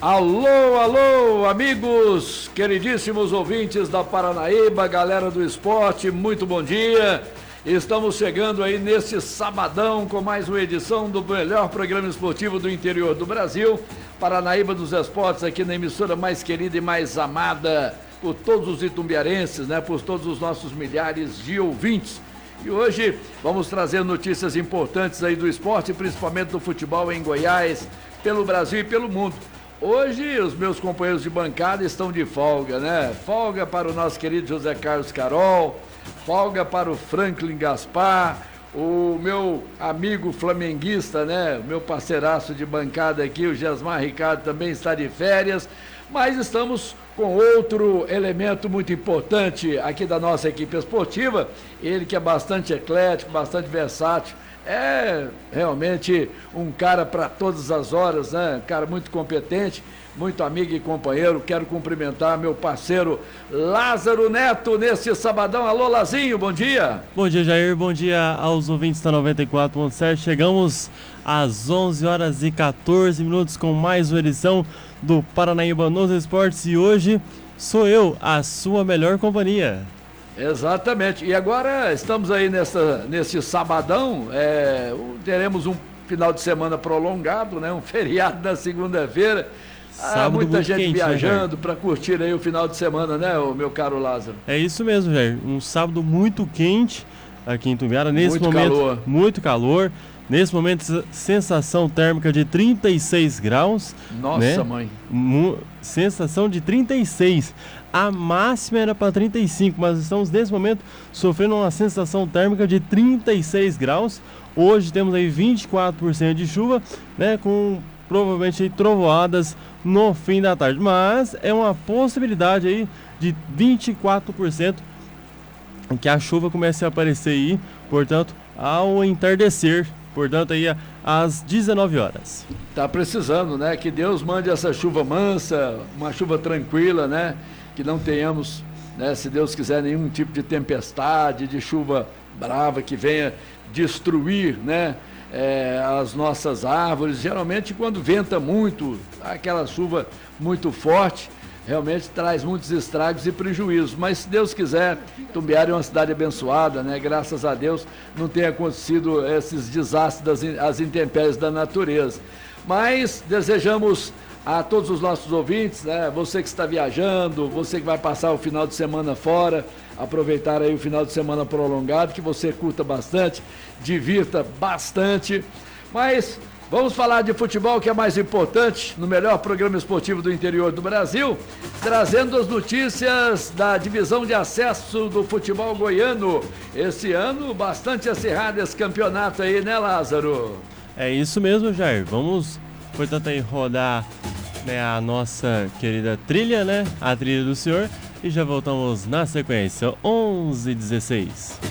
Alô, alô, amigos, queridíssimos ouvintes da Paranaíba, galera do esporte, muito bom dia. Estamos chegando aí nesse sabadão com mais uma edição do melhor programa esportivo do interior do Brasil, Paranaíba dos Esportes, aqui na emissora mais querida e mais amada por todos os itumbiarenses, né, por todos os nossos milhares de ouvintes. E hoje vamos trazer notícias importantes aí do esporte, principalmente do futebol em Goiás, pelo Brasil e pelo mundo. Hoje os meus companheiros de bancada estão de folga, né? Folga para o nosso querido José Carlos Carol, folga para o Franklin Gaspar, o meu amigo flamenguista, né? O meu parceiraço de bancada aqui, o Gesmar Ricardo, também está de férias, mas estamos com outro elemento muito importante aqui da nossa equipe esportiva, ele que é bastante eclético, bastante versátil, é realmente um cara para todas as horas, né? Um cara muito competente, muito amigo e companheiro. Quero cumprimentar meu parceiro Lázaro Neto nesse sabadão. Alô, Lazinho, bom dia. Bom dia, Jair, bom dia aos ouvintes da 94.7. Chegamos às 11 horas e 14 minutos com mais uma edição do Paranaíba nos Esportes e hoje sou eu, a sua melhor companhia. Exatamente, e agora estamos aí nesse sabadão, teremos um final de semana prolongado, né? Um feriado na segunda-feira, muita gente quente, viajando, né, para curtir aí o final de semana, né, o meu caro Lázaro? É isso mesmo, Jair, um sábado muito quente aqui em Itumbiara, nesse momento calor. Muito calor, nesse momento sensação térmica de 36 graus. Nossa, né? Mãe! Sensação de 36. A máxima era para 35, mas estamos nesse momento sofrendo uma sensação térmica de 36 graus. Hoje temos aí 24% de chuva, né, com provavelmente aí trovoadas no fim da tarde, mas é uma possibilidade aí de 24% que a chuva comece a aparecer aí, portanto, ao entardecer, portanto aí às 19 horas. Tá precisando, né, que Deus mande essa chuva mansa, uma chuva tranquila, né, que não tenhamos, né, se Deus quiser, nenhum tipo de tempestade, de chuva brava que venha destruir, né, as nossas árvores. Geralmente quando venta muito, aquela chuva muito forte, realmente traz muitos estragos e prejuízos, mas se Deus quiser, Itumbiara é uma cidade abençoada, né? Graças a Deus não tem acontecido esses desastres das intempéries da natureza. Mas desejamos a todos os nossos ouvintes, né? Você que está viajando, você que vai passar o final de semana fora, aproveitar aí o final de semana prolongado, que você curta bastante, divirta bastante, mas vamos falar de futebol, que é mais importante, no melhor programa esportivo do interior do Brasil, trazendo as notícias da divisão de acesso do futebol goiano. Esse ano, bastante acirrado esse campeonato aí, né, Lázaro? É isso mesmo, Jair. Vamos, portanto, aí rodar, né, a nossa querida trilha, né, a trilha do senhor, e já voltamos na sequência, 11h16.